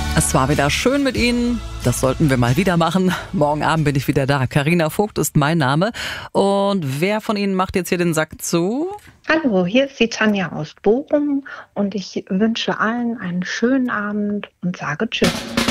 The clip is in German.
Es war wieder schön mit Ihnen. Das sollten wir mal wieder machen. Morgen Abend bin ich wieder da. Carina Vogt ist mein Name. Und wer von Ihnen macht jetzt hier den Sack zu? Hallo, hier ist die Tanja aus Bochum und ich wünsche allen einen schönen Abend und sage Tschüss.